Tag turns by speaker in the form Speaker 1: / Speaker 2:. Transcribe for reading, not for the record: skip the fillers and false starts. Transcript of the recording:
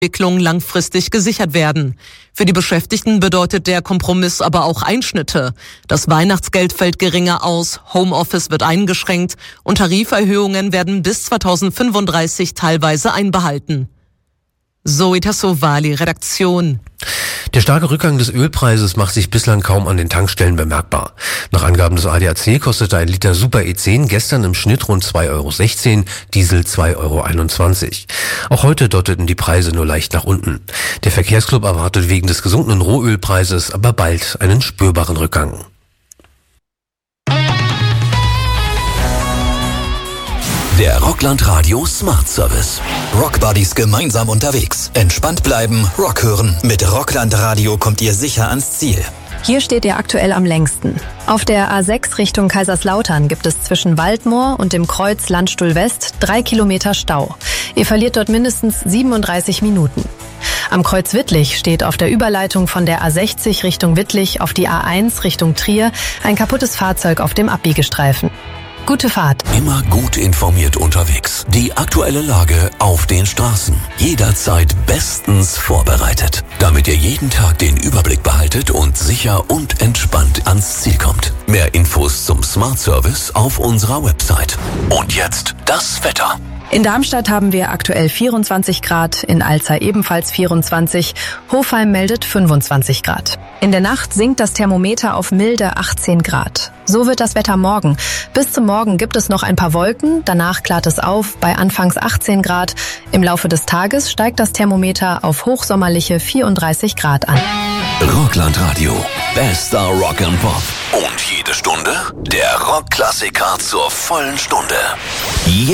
Speaker 1: Entwicklung langfristig gesichert werden. Für die Beschäftigten bedeutet der Kompromiss aber auch Einschnitte. Das Weihnachtsgeld fällt geringer aus, Homeoffice wird eingeschränkt und Tariferhöhungen werden bis 2035 teilweise einbehalten. Zoe Tassovali, Redaktion.
Speaker 2: Der starke Rückgang des Ölpreises macht sich bislang kaum an den Tankstellen bemerkbar. Nach Angaben des ADAC kostete ein Liter Super E10 gestern im Schnitt rund 2,16 €, Diesel 2,21 €. Auch heute deuteten die Preise nur leicht nach unten. Der Verkehrsclub erwartet wegen des gesunkenen Rohölpreises aber bald einen spürbaren Rückgang.
Speaker 3: Der Rockland Radio Smart Service. Rockbuddies gemeinsam unterwegs. Entspannt bleiben, Rock hören. Mit Rockland Radio kommt ihr sicher ans Ziel.
Speaker 4: Hier steht ihr aktuell am längsten. Auf der A6 Richtung Kaiserslautern gibt es zwischen Waldmoor und dem Kreuz Landstuhl West 3 Kilometer Stau. Ihr verliert dort mindestens 37 Minuten. Am Kreuz Wittlich steht auf der Überleitung von der A60 Richtung Wittlich auf die A1 Richtung Trier ein kaputtes Fahrzeug auf dem Abbiegestreifen. Gute Fahrt.
Speaker 3: Immer gut informiert unterwegs. Die aktuelle Lage auf den Straßen. Jederzeit bestens vorbereitet. Damit ihr jeden Tag den Überblick behaltet und sicher und entspannt ans Ziel kommt. Mehr Infos zum Smart Service auf unserer Website. Und jetzt das Wetter.
Speaker 4: In Darmstadt haben wir aktuell 24 Grad, in Alzey ebenfalls 24, Hofheim meldet 25 Grad. In der Nacht sinkt das Thermometer auf milde 18 Grad. So wird das Wetter morgen. Bis zum Morgen gibt es noch ein paar Wolken, danach klart es auf bei anfangs 18 Grad. Im Laufe des Tages steigt das Thermometer auf hochsommerliche 34 Grad an.
Speaker 3: Rockland Radio, bester Rock and Pop. Und jede Stunde der Rockklassiker zur vollen Stunde.